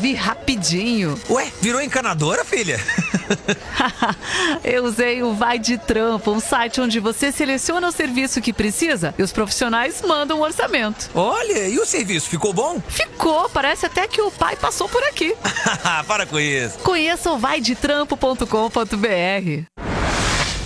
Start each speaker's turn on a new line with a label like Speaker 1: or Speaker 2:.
Speaker 1: resolvi rapidinho.
Speaker 2: Ué, virou encanadora, filha?
Speaker 1: Eu usei o Vai de Trampo, um site onde você seleciona o serviço que precisa e os profissionais mandam um orçamento.
Speaker 2: Olha, e o serviço, ficou bom?
Speaker 1: Ficou, parece até que o pai passou por aqui.
Speaker 2: Para com isso.
Speaker 1: Conheça o vaidetrampo.com.br.